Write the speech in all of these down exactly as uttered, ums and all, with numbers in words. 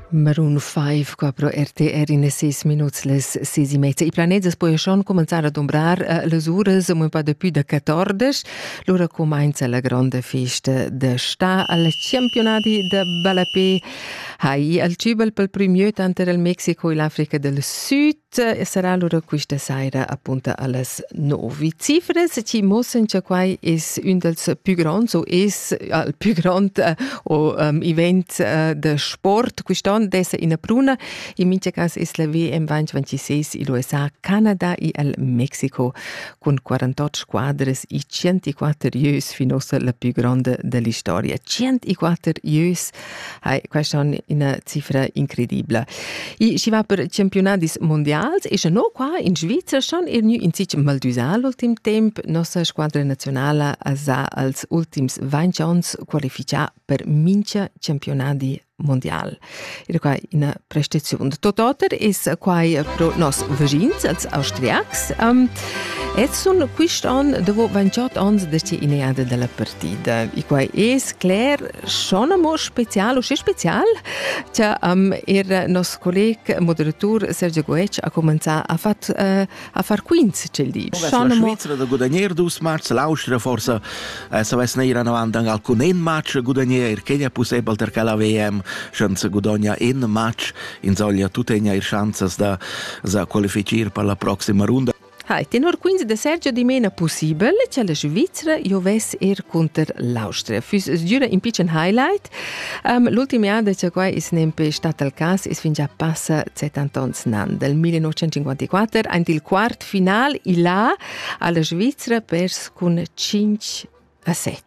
Maroon five, qua pro R T R in seis minuts les seis e mezza. I planetas poi schon cominciare ad ombrar uh, les ures un po' de più de quattordici. L'ora comincia la grande festa de sta al campionati de Balapé. Hai al Cibel pel primo tanto del Messico e l'Africa del Sud. E sarà l'ora questa sera appunto alle nove. Cifres ci mossen che qua es un dels più grandi o es il più grande uh, um, event uh, de sport quest'anno dessa in Pruna. In mince cas es la V M duemilaventisei in U S A, Canada e al Mexico con quarantotto squadres e centoquattro jös finossa la più grande della storia. centoquattro jös, hai quest'anno una cifra incredibile. E si va per campionati mondiali e no qua in Svizzera schon er nu in sich maldusal ultim temp nostra squadra nazionale ha als ultims venti ans qualificat per mince campionati mondial. E qua in prestazione. Tototer es qua pro nos vecins, als austriacs. Um, et sun quist'an dopo ventotto ans da ci ineada della partita. E qua es clar schon amo special, o se special, che um, er nos colleg moderator Sergio Goetsch ha cominciato a fat uh, a far quinz cel di. La Svizzera da guadagnier dus match, l'Austria forse eh, se ves neir avanti anche alcun en match guadagnier, che è possibile perché la V M senza guadagna en match in soglia tutte le chance da da qualificare per la prossima ronda. Hai, tenor quinze de Sergio di mena possibile, che la Svizzera ioves er contro l'Austria. Fus giura in pitchen highlight. Um, l'ultima anno che qua is nempe stat al cas is fin già passa settanta ans nan. Del millenovecentocinquantaquattro ant il quart final il là alla Svizzera pers con cinque a sette.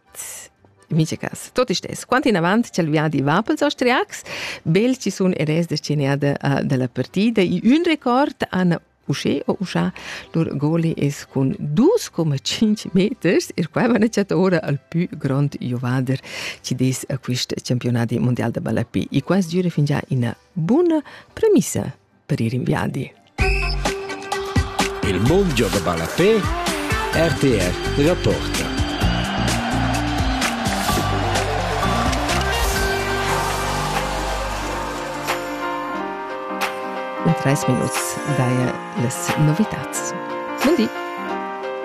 Mice cas. Tot ist es. Quant in avant c'è il via di Vapels austriacs, bel ci sono e res de sceneada uh, della partita. E un record an Usce o Uscia, lor goli es con due virgola cinque meters, e qua vanno c'è ora al più grande jovader ci des a questo campionato mondiale de Balapé. E qua giura fin già una buona premissa per i rinviadi. Il mondo de Balapé, R T R rapporta. In tre minuti daia les novitats. Buon dì!